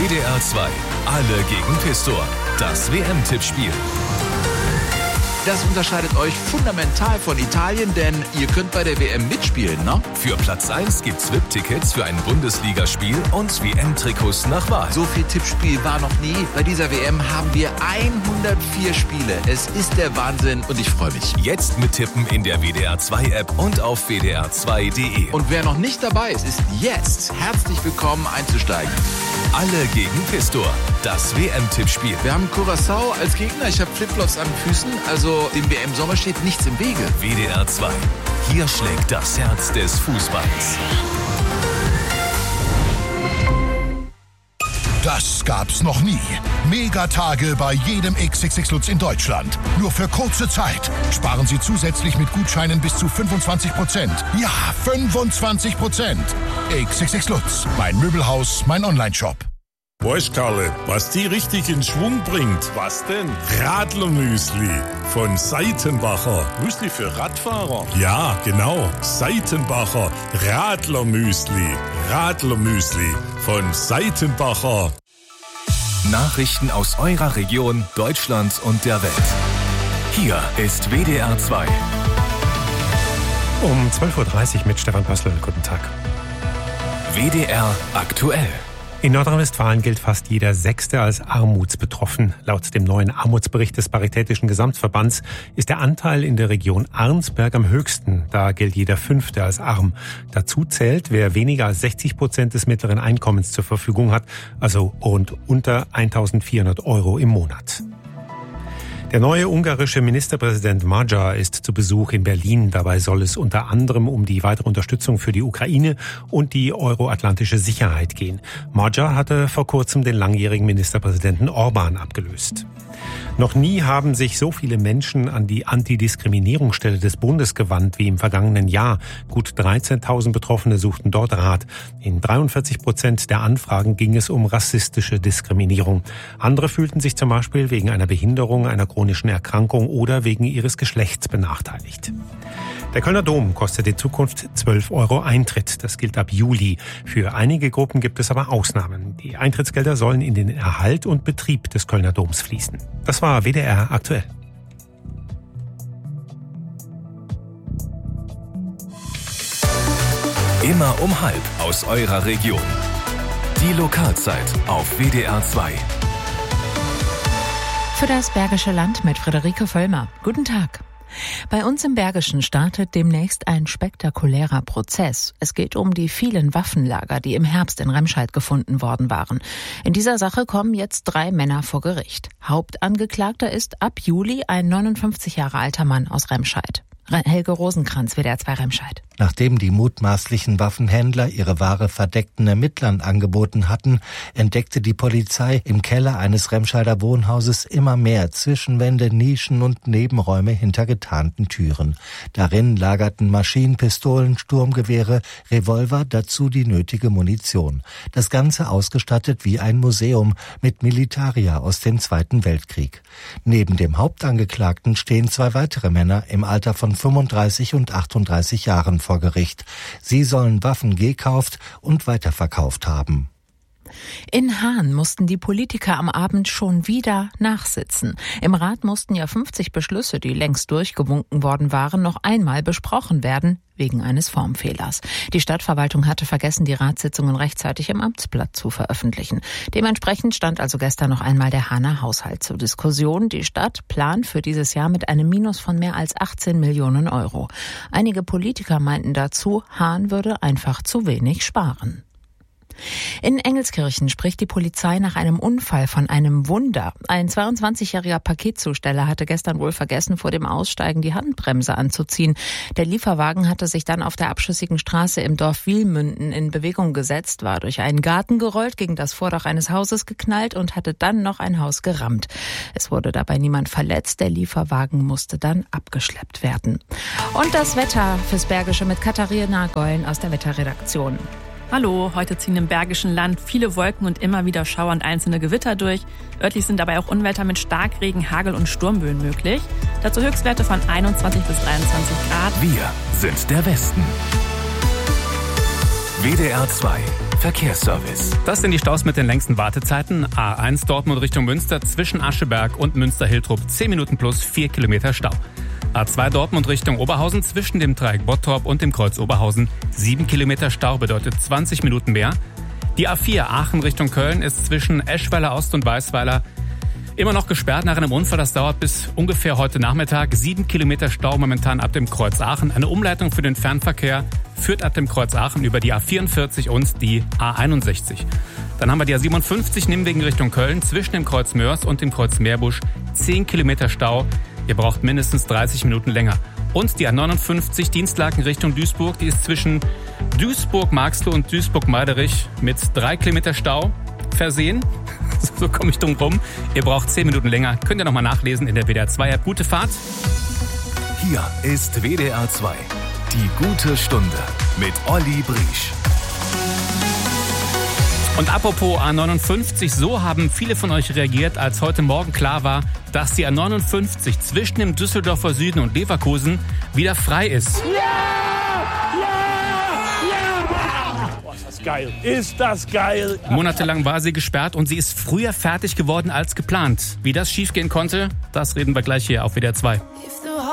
WDR 2. Alle gegen Pistor. Das WM-Tippspiel. Das unterscheidet euch fundamental von Italien, denn ihr könnt bei der WM mitspielen, ne? Für Platz 1 gibt's VIP-Tickets für ein Bundesligaspiel und WM-Trikots nach Wahl. So viel Tippspiel war noch nie. Bei dieser WM haben wir 104 Spiele. Es ist der Wahnsinn und ich freue mich. Jetzt mittippen in der WDR 2 App und auf wdr2.de. Und wer noch nicht dabei ist, ist jetzt herzlich willkommen einzusteigen. Alle gegen Pistor. Das WM-Tippspiel. Wir haben Curaçao als Gegner. Ich habe Flipflops an den Füßen. Also dem WM-Sommer steht nichts im Wege. WDR 2. Hier schlägt das Herz des Fußballs. Das gab's noch nie. Megatage bei jedem XXX Lutz in Deutschland. Nur für kurze Zeit. Sparen Sie zusätzlich mit Gutscheinen bis zu 25%. Ja, 25%. XXX Lutz. Mein Möbelhaus, mein Onlineshop. Weißt, Karle, was die richtig in Schwung bringt? Was denn? Radlermüsli von Seitenbacher. Müsli für Radfahrer? Ja, genau. Seitenbacher Radlermüsli. Radlermüsli von Seitenbacher. Nachrichten aus eurer Region, Deutschland und der Welt. Hier ist WDR 2. Um 12.30 Uhr mit Stefan Pössl. Guten Tag. WDR aktuell. In Nordrhein-Westfalen gilt fast jeder Sechste als armutsbetroffen. Laut dem neuen Armutsbericht des Paritätischen Gesamtverbands ist der Anteil in der Region Arnsberg am höchsten. Da gilt jeder Fünfte als arm. Dazu zählt, wer weniger als 60% des mittleren Einkommens zur Verfügung hat, also rund unter 1.400 € im Monat. Der neue ungarische Ministerpräsident Magyar ist zu Besuch in Berlin. Dabei soll es unter anderem um die weitere Unterstützung für die Ukraine und die euroatlantische Sicherheit gehen. Magyar hatte vor kurzem den langjährigen Ministerpräsidenten Orbán abgelöst. Noch nie haben sich so viele Menschen an die Antidiskriminierungsstelle des Bundes gewandt wie im vergangenen Jahr. Gut 13.000 Betroffene suchten dort Rat. In 43% der Anfragen ging es um rassistische Diskriminierung. Andere fühlten sich zum Beispiel wegen einer Behinderung, einer chronischen Erkrankung oder wegen ihres Geschlechts benachteiligt. Der Kölner Dom kostet in Zukunft 12 € Eintritt. Das gilt ab Juli. Für einige Gruppen gibt es aber Ausnahmen. Die Eintrittsgelder sollen in den Erhalt und Betrieb des Kölner Doms fließen. Das war WDR aktuell. Immer um halb aus eurer Region. Die Lokalzeit auf WDR 2. Für das Bergische Land mit Friederike Völlmer. Guten Tag. Bei uns im Bergischen startet demnächst ein spektakulärer Prozess. Es geht um die vielen Waffenlager, die im Herbst in Remscheid gefunden worden waren. In dieser Sache kommen jetzt 3 Männer vor Gericht. Hauptangeklagter ist ab Juli ein 59 Jahre alter Mann aus Remscheid. Helge Rosenkranz, WDR 2 Remscheid. Nachdem die mutmaßlichen Waffenhändler ihre Ware verdeckten Ermittlern angeboten hatten, entdeckte die Polizei im Keller eines Remscheider Wohnhauses immer mehr Zwischenwände, Nischen und Nebenräume hinter getarnten Türen. Darin lagerten Maschinenpistolen, Sturmgewehre, Revolver, dazu die nötige Munition. Das Ganze ausgestattet wie ein Museum mit Militaria aus dem Zweiten Weltkrieg. Neben dem Hauptangeklagten stehen 2 weitere Männer im Alter von 35 und 38 Jahren vor Gericht. Sie sollen Waffen gekauft und weiterverkauft haben. In Hahn mussten die Politiker am Abend schon wieder nachsitzen. Im Rat mussten ja 50 Beschlüsse, die längst durchgewunken worden waren, noch einmal besprochen werden, wegen eines Formfehlers. Die Stadtverwaltung hatte vergessen, die Ratssitzungen rechtzeitig im Amtsblatt zu veröffentlichen. Dementsprechend stand also gestern noch einmal der Hahner Haushalt zur Diskussion. Die Stadt plant für dieses Jahr mit einem Minus von mehr als 18 Millionen €. Einige Politiker meinten dazu, Hahn würde einfach zu wenig sparen. In Engelskirchen spricht die Polizei nach einem Unfall von einem Wunder. Ein 22-jähriger Paketzusteller hatte gestern wohl vergessen, vor dem Aussteigen die Handbremse anzuziehen. Der Lieferwagen hatte sich dann auf der abschüssigen Straße im Dorf Wielmünden in Bewegung gesetzt, war durch einen Garten gerollt, gegen das Vordach eines Hauses geknallt und hatte dann noch ein Haus gerammt. Es wurde dabei niemand verletzt, der Lieferwagen musste dann abgeschleppt werden. Und das Wetter fürs Bergische mit Katharina Gollen aus der Wetterredaktion. Hallo, heute ziehen im Bergischen Land viele Wolken und immer wieder Schauer und einzelne Gewitter durch. Örtlich sind dabei auch Unwetter mit Starkregen, Hagel und Sturmböen möglich. Dazu Höchstwerte von 21 bis 23 Grad. Wir sind der Westen. WDR 2 Verkehrsservice. Das sind die Staus mit den längsten Wartezeiten. A1 Dortmund Richtung Münster zwischen Ascheberg und Münster-Hiltrup 10 Minuten plus 4 Kilometer Stau. A2 Dortmund Richtung Oberhausen zwischen dem Dreieck Bottorp und dem Kreuz Oberhausen 7 Kilometer Stau bedeutet 20 Minuten mehr. Die A4 Aachen Richtung Köln ist zwischen Eschweiler Ost und Weißweiler immer noch gesperrt nach einem Unfall. Das dauert bis ungefähr heute Nachmittag. 7 Kilometer Stau momentan ab dem Kreuz Aachen. Eine Umleitung für den Fernverkehr führt ab dem Kreuz Aachen über die A44 und die A61. Dann haben wir die A57 Nimwegen Richtung Köln zwischen dem Kreuz Mörs und dem Kreuz Meerbusch 10 Kilometer Stau. Ihr braucht mindestens 30 Minuten länger. Und die A59 Dienstlaken Richtung Duisburg, die ist zwischen Duisburg-Marxloh und Duisburg-Meiderich mit 3 Kilometer Stau versehen. So komme ich drum rum. Ihr braucht 10 Minuten länger. Könnt ihr nochmal nachlesen in der WDR 2-App. Gute Fahrt. Hier ist WDR 2. Die gute Stunde mit Olli Briesch. Und apropos A59, so haben viele von euch reagiert, als heute Morgen klar war, dass die A59 zwischen dem Düsseldorfer Süden und Leverkusen wieder frei ist. Geil. Ist das geil? Monatelang war sie gesperrt und sie ist früher fertig geworden als geplant. Wie das schiefgehen konnte, das reden wir gleich hier auf WDR 2.